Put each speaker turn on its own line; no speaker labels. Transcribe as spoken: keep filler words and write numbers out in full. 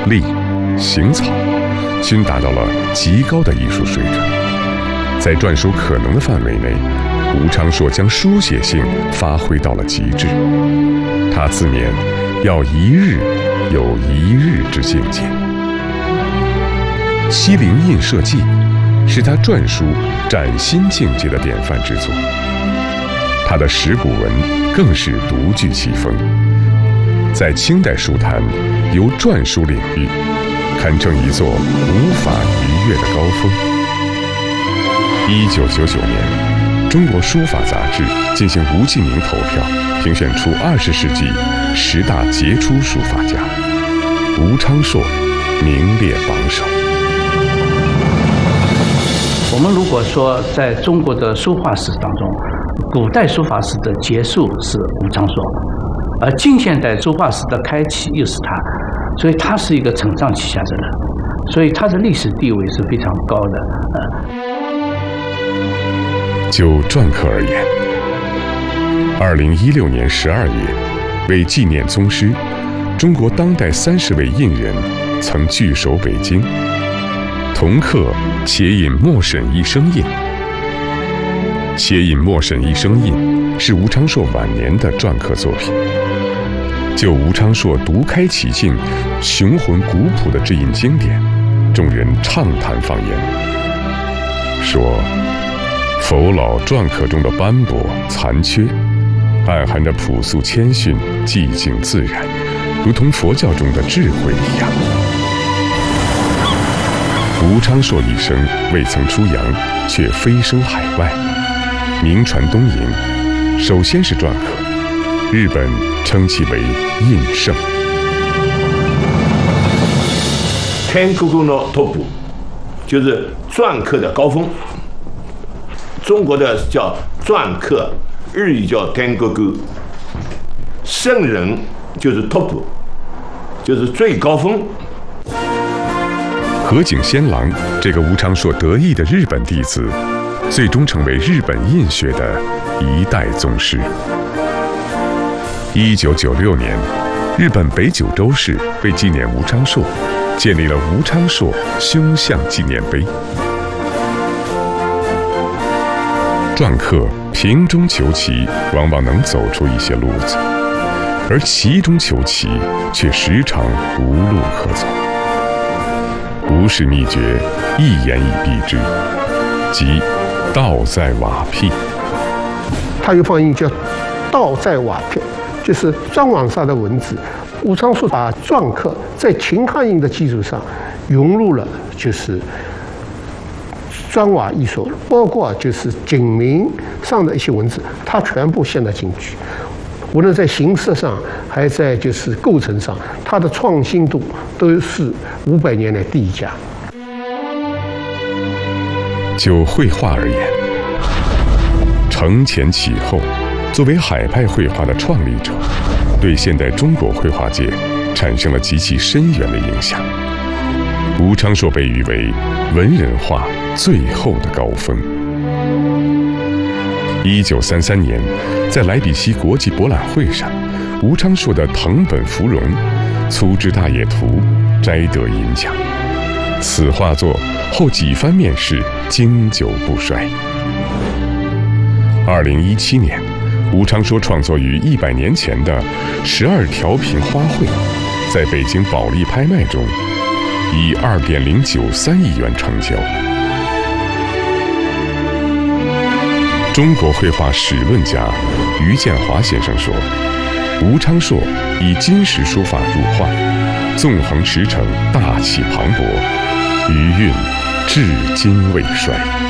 隶、行草，均达到了极高的艺术水准。在篆书可能的范围内，吴昌硕将书写性发挥到了极致。他自勉要一日有一日之境界。《西泠印社记》是他篆书崭新境界的典范之作。他的石鼓文更是独具其风，在清代书坛由篆书领域堪称一座无法逾越的高峰。一九九九年，中国书法杂志进行无记名投票，评选出二十世纪十大杰出书法家，吴昌硕名列榜首。
我们如果说在中国的书画史当中，古代书法史的结束是吴昌硕，而近现代书画史的开启又是他，所以他是一个承上启下的人，所以他的历史地位是非常高的。呃
就篆刻而言，二零一六年十二月，为纪念宗师，中国当代三十位印人曾聚首北京，同刻且引墨沈一生印。且引墨沈一生印是吴昌硕晚年的篆刻作品。就吴昌硕独开其境、雄浑古朴的这印经典，众人畅谈放言，说佛老篆刻中的斑驳残缺，暗含着朴素谦逊、寂静自然，如同佛教中的智慧一样。吴昌硕一生未曾出洋，却飞升海外，名传东瀛。首先是篆刻，日本称其为印圣。
天国のトップ就是篆刻的高峰。中国的叫篆刻，日语叫天国語。圣人就是 top， 就是最高峰。
河井仙郎这个吴昌硕得意的日本弟子，最终成为日本印学的一代宗师。一九九六年，日本北九州市为纪念吴昌硕，建立了吴昌硕胸像纪念碑。篆刻平中求奇，往往能走出一些路子，而奇中求奇却时常无路可走。吴氏秘诀一言以蔽之，即道在瓦片。
他有放音叫道在瓦片，就是篆网上的文字。吴昌硕把篆刻在秦汉印的基础上融入了，就是砖瓦艺术，包括就是景铭上的一些文字，它全部现了进去。无论在形式上，还在就是构成上，它的创新度都是五百年来第一家。
就绘画而言，承前启后，作为海派绘画的创立者，对现代中国绘画界产生了极其深远的影响。吴昌硕被誉为文人画最后的高峰。一九三三年，在莱比锡国际博览会上，吴昌硕的藤本芙蓉《粗枝大叶图》摘得银奖。此画作后几番面世，经久不衰。二零一七年，吴昌硕创作于一百年前的十二条屏花卉，在北京保利拍卖中以二点零九三亿元成交。中国绘画史论家于建华先生说，吴昌硕以金石书法入画，纵横驰骋，大气磅礴，余韵至今未衰。